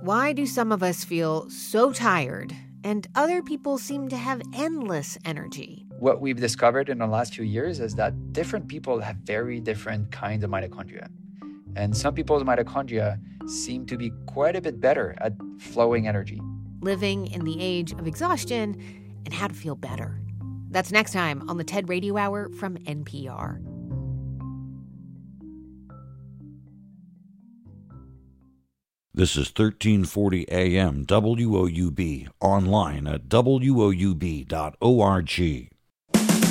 Why do some of us feel so tired and other people seem to have endless energy? What we've discovered in the last few years is that different people have very different kinds of mitochondria. And some people's mitochondria seem to be quite a bit better at flowing energy. Living in the age of exhaustion and how to feel better. That's next time on the TED Radio Hour from NPR. This is 1340 AM WOUB, online at WOUB.org.